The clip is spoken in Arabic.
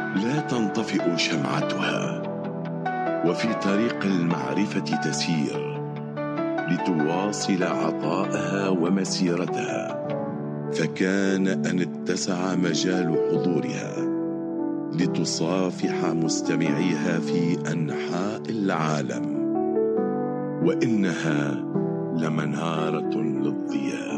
لا تنطفئ شمعتها، وفي طريق المعرفة تسير لتواصل عطاءها ومسيرتها. فكان أن اتسع مجال حضورها لتصافح مستمعيها في أنحاء العالم، وإنها لمنارة للضياء.